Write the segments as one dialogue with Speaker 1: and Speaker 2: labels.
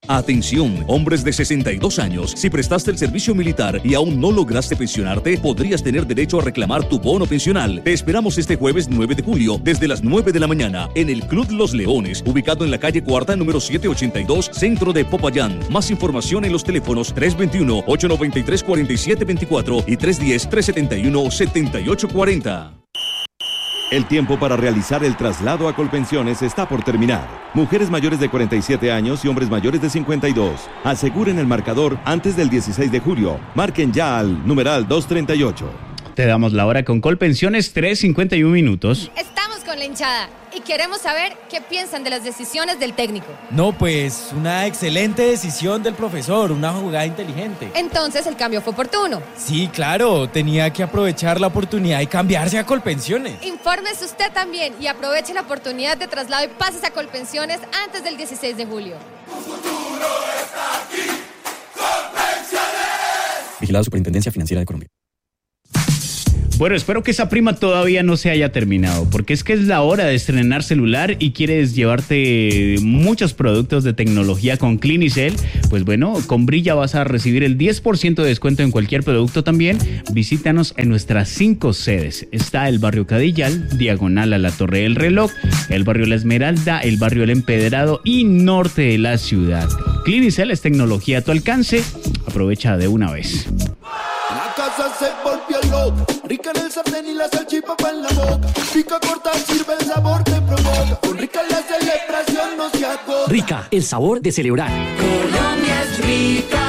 Speaker 1: Atención, hombres de 62 años. Si prestaste el servicio militar y aún no lograste pensionarte, podrías tener derecho a reclamar tu bono pensional. Te esperamos este jueves 9 de julio, desde las 9 de la mañana, en el Club Los Leones, ubicado en la calle Cuarta, número 782, centro de Popayán. Más información en los teléfonos 321-893-4724 y 310-371-7840.
Speaker 2: El tiempo para realizar el traslado a Colpensiones está por terminar. Mujeres mayores de 47 años y hombres mayores de 52. Aseguren el marcador antes del 16 de julio. Marquen ya al numeral 238.
Speaker 3: Te damos la hora con Colpensiones, 3:51 minutos.
Speaker 4: Estamos con la hinchada y queremos saber qué piensan de las decisiones del técnico.
Speaker 5: No, pues una excelente decisión del profesor, una jugada inteligente.
Speaker 4: Entonces el cambio fue oportuno.
Speaker 5: Sí, claro, tenía que aprovechar la oportunidad y cambiarse a Colpensiones.
Speaker 4: Infórmese usted también y aproveche la oportunidad de traslado y pásese a Colpensiones antes del 16 de julio.
Speaker 6: Tu futuro está aquí, Colpensiones.
Speaker 7: Vigilado Superintendencia Financiera de Colombia.
Speaker 3: Bueno, espero que esa prima todavía no se haya terminado, porque es que es la hora de estrenar celular y quieres llevarte muchos productos de tecnología con Clinicel. Pues bueno, con Brilla vas a recibir el 10% de descuento en cualquier producto también. Visítanos en nuestras 5 sedes. Está el barrio Cadillal, diagonal a la Torre del Reloj, el barrio La Esmeralda, el barrio El Empedrado y norte de la ciudad. Clinicel es tecnología a tu alcance. Aprovecha de una vez.
Speaker 6: La casa se volvió loca, rica en el sartén y la salchipapa en la boca. Pica corta, sirve el sabor, te provoca. Con Rica la celebración no se agota.
Speaker 7: Rica, el sabor de celebrar.
Speaker 6: Colombia es rica.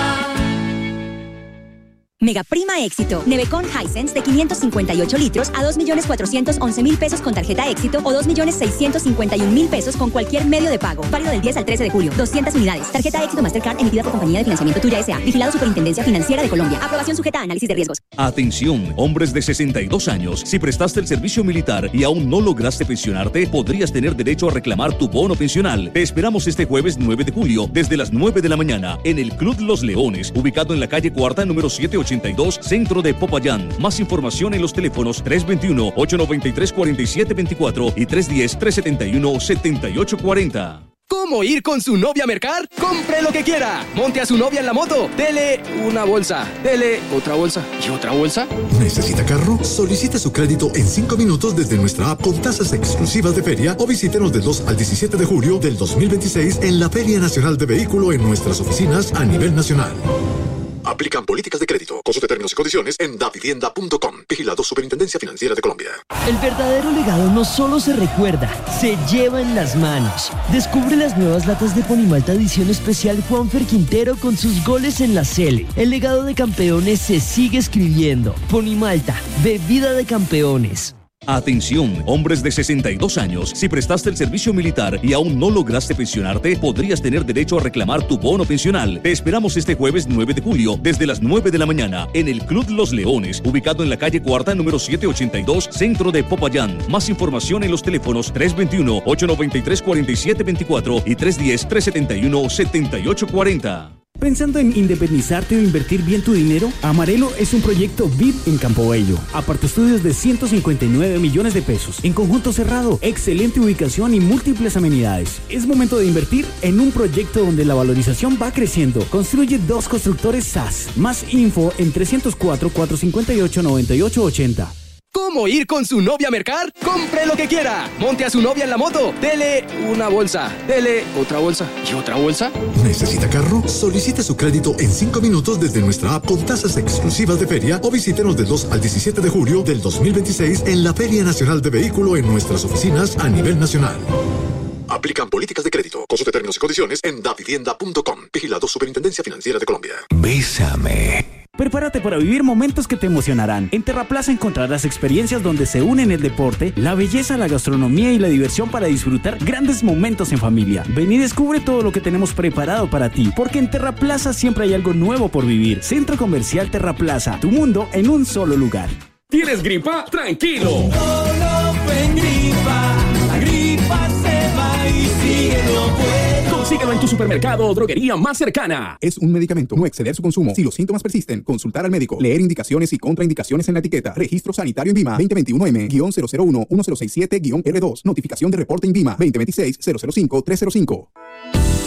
Speaker 8: Mega Prima Éxito. Nevecon Hisense de 558 litros a 2.411.000 pesos con tarjeta Éxito o 2.651.000 pesos con cualquier medio de pago. Válido del 10 al 13 de julio. 200 unidades. Tarjeta Éxito Mastercard emitida por Compañía de Financiamiento Tuya S.A. Vigilado Superintendencia Financiera de Colombia. Aprobación sujeta a análisis de riesgos.
Speaker 1: Atención, hombres de 62 años. Si prestaste el servicio militar y aún no lograste pensionarte, podrías tener derecho a reclamar tu bono pensional. Te esperamos este jueves 9 de julio, desde las 9 de la mañana, en el Club Los Leones, ubicado en la calle Cuarta, número 782, centro de Popayán. Más información en los teléfonos 321-893-4724 y 310-371-7840.
Speaker 9: ¿Cómo ir con su novia a mercar? ¡Compre lo que quiera! Monte a su novia en la moto. Dele una bolsa. Dele otra bolsa. ¿Y otra bolsa?
Speaker 10: ¿Necesita carro? Solicite su crédito en 5 minutos desde nuestra app con tasas exclusivas de feria o visítenos del 2 al 17 de julio del 2026 en la Feria Nacional de Vehículo en nuestras oficinas a nivel nacional. Aplican políticas de crédito. Consulte términos y condiciones en davivienda.com. Vigilado Superintendencia Financiera de Colombia.
Speaker 11: El verdadero legado no solo se recuerda, se lleva en las manos. Descubre las nuevas latas de Ponimalta edición especial Juanfer Quintero con sus goles en la Cele. El legado de campeones se sigue escribiendo. Ponimalta, bebida de campeones.
Speaker 1: Atención, hombres de 62 años. Si prestaste el servicio militar y aún no lograste pensionarte, podrías tener derecho a reclamar tu bono pensional. Te esperamos este jueves 9 de julio, desde las 9 de la mañana, en el Club Los Leones, ubicado en la calle Cuarta, número 782, centro de Popayán. Más información en los teléfonos 321-893-4724 y 310-371-7840.
Speaker 12: ¿Pensando en independizarte o invertir bien tu dinero? Amarelo es un proyecto VIP en Campo Bello. Apartaestudios de 159 millones de pesos. En conjunto cerrado, excelente ubicación y múltiples amenidades. Es momento de invertir en un proyecto donde la valorización va creciendo. Construye 2 constructores SAS. Más info en 304-458-9880.
Speaker 9: ¿Cómo ir con su novia a mercar? ¡Compre lo que quiera! Monte a su novia en la moto. Dele una bolsa. Dele otra bolsa. ¿Y otra bolsa?
Speaker 10: ¿Necesita carro? Solicite su crédito en 5 minutos desde nuestra app con tasas exclusivas de feria o visítenos del 2 al 17 de julio del 2026 en la Feria Nacional de Vehículo en nuestras oficinas a nivel nacional. Aplican políticas de crédito. Consulte términos y condiciones en davivienda.com. Vigilado Superintendencia Financiera de Colombia.
Speaker 12: Bésame. Prepárate para vivir momentos que te emocionarán. En Terraplaza encontrarás experiencias donde se unen el deporte, la belleza, la gastronomía y la diversión para disfrutar grandes momentos en familia. Ven y descubre todo lo que tenemos preparado para ti, porque en Terraplaza siempre hay algo nuevo por vivir. Centro Comercial Terraplaza, tu mundo en un solo lugar.
Speaker 13: ¿Tienes gripa? ¡Tranquilo!
Speaker 6: Solo en gripa. La gripa se va y sigue lo bueno.
Speaker 13: Consíguelo en tu supermercado o droguería más cercana.
Speaker 14: Es un medicamento. No exceder su consumo. Si los síntomas persisten, consultar al médico. Leer indicaciones y contraindicaciones en la etiqueta. Registro sanitario INVIMA 2021M-001-1067-R2. Notificación de reporte INVIMA 2026-005-305.